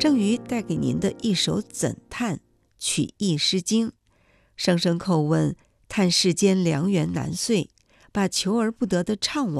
郑瑜带给您的一首怎叹，曲意《诗经》。声声叩问，叹世间良缘难遂，把求而不得的怅惘